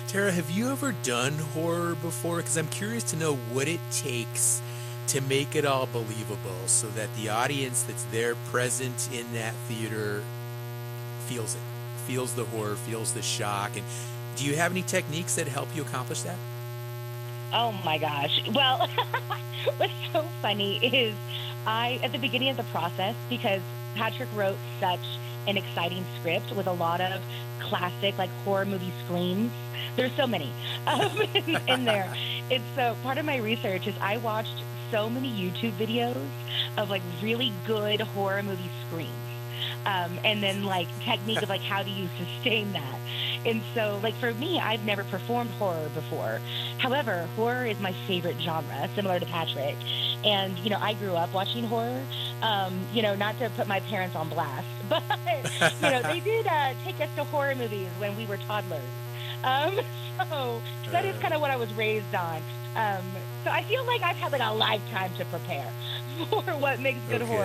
Tara, have you ever done horror before? Because I'm curious to know what it takes to make it all believable so that the audience that's there present in that theater feels it, feels the horror, feels the shock. And do you have any techniques that help you accomplish that? Oh my gosh. Well, what's so funny is at the beginning of the process, because Patrick wrote such an exciting script with a lot of classic, like horror movie screams. There's so many in there. It's so part of my research is I watched so many YouTube videos of like really good horror movie screams. And then like technique of like how do you sustain that. And so like for me, I've never performed horror before. However, horror is my favorite genre, similar to Patrick. And I grew up watching horror. Not to put my parents on blast, but they did take us to horror movies when we were toddlers. Um, so that is Uh, kind of what I was raised on. Um, so I feel like I've had like a lifetime to prepare for what makes good horror. okay.